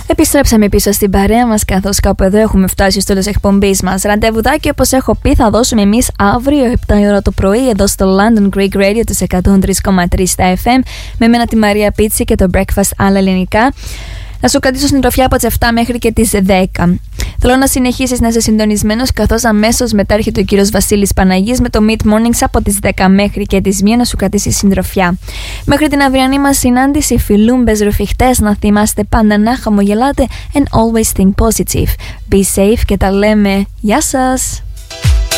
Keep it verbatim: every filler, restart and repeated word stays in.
Επιστρέψαμε πίσω στην παρέα μας, καθώς κάπου εδώ έχουμε φτάσει στο τέλος εκπομπής μας. Ραντεβουδάκι, όπως έχω πει, θα δώσουμε εμείς αύριο επτά η ώρα το πρωί εδώ στο London Greek Radio τους εκατόν τρία κόμμα τρία στα εφ εμ με μένα τη Μαρία Πίτσι και το Breakfast άλλα ελληνικά. Να σου κρατήσω συντροφιά από τις επτά μέχρι και τις δέκα. Θέλω να συνεχίσεις να είσαι συντονισμένος, καθώς αμέσως μετά έρχεται ο κύριος Βασίλης Παναγής με το Mid Mornings από τις δέκα μέχρι και τις μία να σου κρατήσει συντροφιά. Μέχρι την αυριανή μας συνάντηση, φιλούμπες ρουφιχτές, να θυμάστε πάντα να χαμογελάτε and always think positive. Be safe και τα λέμε. Γεια σας!